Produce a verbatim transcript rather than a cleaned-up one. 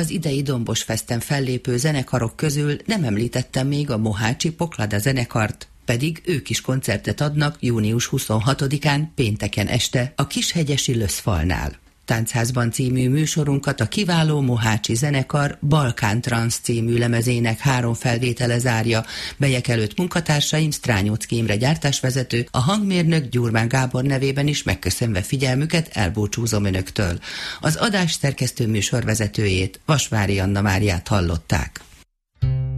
Az idei Dombos Festen fellépő zenekarok közül nem említettem még a mohácsi Poklada zenekart, pedig ők is koncertet adnak június huszonhatodikán pénteken este a Kishegyesi Löszfalnál. Táncházban című műsorunkat a kiváló mohácsi zenekar Balkán Transz című lemezének három felvétele zárja, melyek előtt munkatársaim Strányóczky Imre gyártásvezető, a hangmérnök Gyurmán Gábor nevében is megköszönve figyelmüket elbúcsúzom önöktől. Az adás szerkesztő műsorvezetőjét, Vasvári Anna Máriát hallották.